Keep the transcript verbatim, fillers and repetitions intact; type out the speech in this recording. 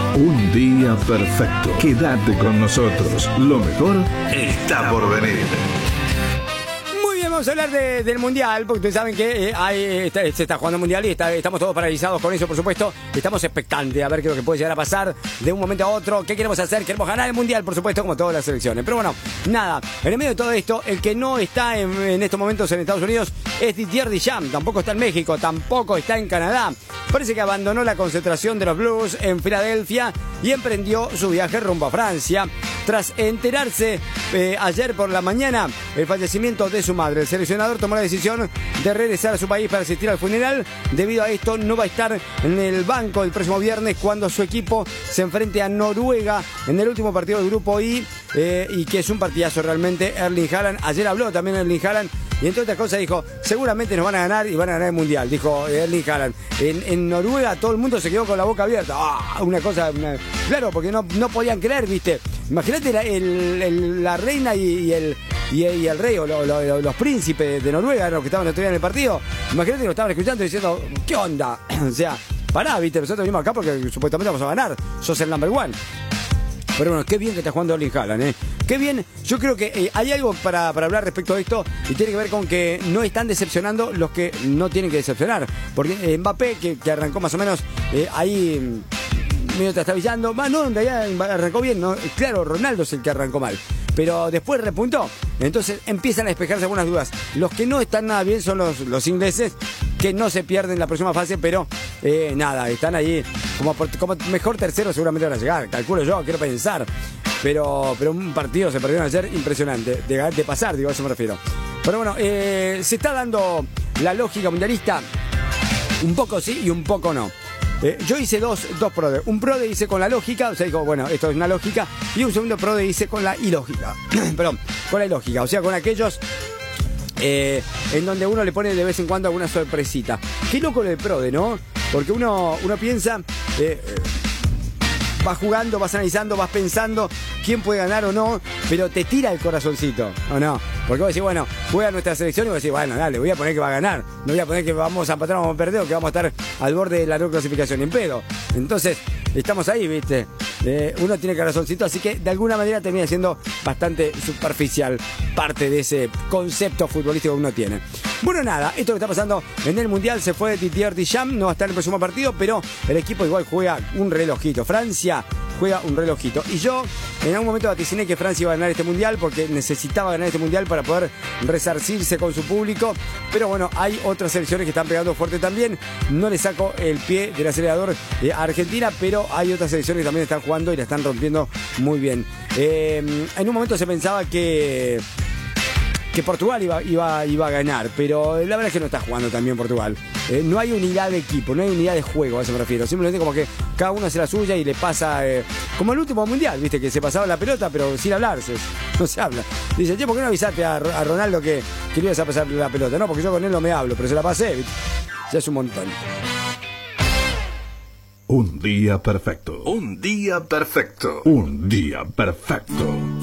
Un día perfecto. Quédate con nosotros. Lo mejor está por venir. Vamos a hablar de, del Mundial, porque ustedes saben que eh, hay, está, se está jugando el Mundial y está, estamos todos paralizados con eso, por supuesto. Estamos expectantes a ver qué es lo que puede llegar a pasar de un momento a otro. ¿Qué queremos hacer? Queremos ganar el Mundial, por supuesto, como todas las selecciones. Pero bueno, nada, en el medio de todo esto, el que no está en, en estos momentos en Estados Unidos es Didier Deschamps. Tampoco está en México, tampoco está en Canadá. Parece que abandonó la concentración de los Blues en Filadelfia y emprendió su viaje rumbo a Francia. Tras enterarse eh, ayer por la mañana el fallecimiento de su madre, el seleccionador tomó la decisión de regresar a su país para asistir al funeral. Debido a esto, no va a estar en el banco el próximo viernes cuando su equipo se enfrente a Noruega en el último partido del grupo I, eh, y que es un partidazo realmente. Erling Haaland, ayer habló también Erling Haaland, y entre otras cosas dijo, seguramente nos van a ganar y van a ganar el Mundial, dijo Erling Haaland. En, en Noruega todo el mundo se quedó con la boca abierta. ¡Ah! Una cosa, una... claro, porque no, no podían creer, ¿viste? Imagínate la, el, el, la reina y, y, el, y, y el rey o lo, lo, los príncipes de Noruega, los que estaban estudiando en el partido. Imagínate que lo estaban escuchando y diciendo, ¿qué onda? O sea, pará, ¿viste? Nosotros venimos acá porque supuestamente vamos a ganar. Sos el number one. Pero bueno, qué bien que está jugando Erling Haaland, ¿eh? Qué bien. Yo creo que eh, hay algo para, para hablar respecto a esto y tiene que ver con que no están decepcionando los que no tienen que decepcionar. Porque eh, Mbappé, que, que arrancó más o menos eh, ahí medio trastabillando, más no, en realidad arrancó bien, ¿no? Claro, Ronaldo es el que arrancó mal, pero después repuntó. Entonces empiezan a despejarse algunas dudas. Los que no están nada bien son los, los ingleses, que no se pierden la próxima fase, pero eh, nada, están ahí como, por, como mejor tercero seguramente van a llegar, calculo yo, quiero pensar. Pero, pero un partido se perdieron ayer impresionante, de, de pasar, digo, a eso me refiero. Pero bueno, eh, se está dando la lógica mundialista, un poco sí y un poco no. Eh, yo hice dos, dos PRODE. Un PRODE hice con la lógica, o sea, digo, bueno, esto es una lógica. Y un segundo PRODE hice con la ilógica. Perdón, con la ilógica, o sea, con aquellos eh, en donde uno le pone de vez en cuando alguna sorpresita. Qué loco lo del PRODE, ¿no? Porque uno, uno piensa, eh, eh, vas jugando, vas analizando, vas pensando quién puede ganar o no, pero te tira el corazoncito, ¿o no? Porque vos decís, bueno, juega nuestra selección y vos decís, bueno, dale, voy a poner que va a ganar. No voy a poner que vamos a empatar, vamos a perder o que vamos a estar al borde de la no clasificación, ni en pedo. Entonces, estamos ahí, ¿viste? Eh, uno tiene corazoncito, así que de alguna manera termina siendo bastante superficial parte de ese concepto futbolístico que uno tiene. Bueno, nada, esto que está pasando en el Mundial, se fue Didier Deschamps, no va a estar en el próximo partido, pero el equipo igual juega un relojito. Francia juega un relojito. Y yo en algún momento vaticiné que Francia iba a ganar este Mundial porque necesitaba ganar este Mundial para poder resarcirse con su público. Pero bueno, hay otras selecciones que están pegando fuerte también. No le saco el pie del acelerador eh, a Argentina, pero hay otras selecciones que también están jugando y la están rompiendo muy bien. Eh, en un momento se pensaba que... que Portugal iba, iba, iba a ganar, pero la verdad es que no está jugando también Portugal. Eh, no hay unidad de equipo, no hay unidad de juego, a eso me refiero. Simplemente como que cada uno hace la suya y le pasa, eh, como el último Mundial, viste, que se pasaba la pelota, pero sin hablarse, no se habla. Dice, che, ¿por qué no avisaste a, a Ronaldo que, que le ibas a pasar la pelota? No, porque yo con él no me hablo, pero se la pasé, ¿viste? Ya es un montón. Un día perfecto. Un día perfecto. Un día perfecto.